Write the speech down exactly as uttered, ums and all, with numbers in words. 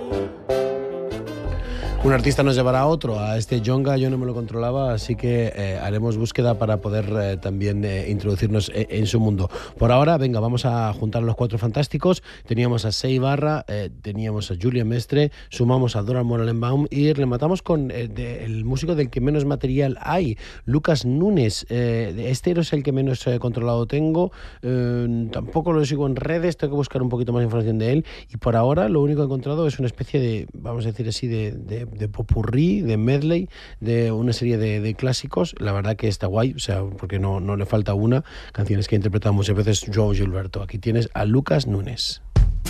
Un artista nos llevará a otro, a este Djonga yo no me lo controlaba, así que eh, haremos búsqueda para poder eh, también eh, introducirnos en, en su mundo. Por ahora, venga, vamos a juntar a los cuatro fantásticos. Teníamos a Sei Barra, eh, teníamos a Julia Mestre, sumamos a Dora Morelenbaum y rematamos con eh, de, el músico del que menos material hay, Lucas Nunes. Eh, este es el que menos eh, controlado tengo, eh, tampoco lo sigo en redes, tengo que buscar un poquito más información de él y por ahora lo único que he encontrado es una especie de, vamos a decir así, de, de de popurrí, de medley, de una serie de, de clásicos. La verdad que está guay, o sea, porque no, no le falta una, canciones que ha interpretado muchas veces Joao Gilberto. Aquí tienes a Lucas Nunes.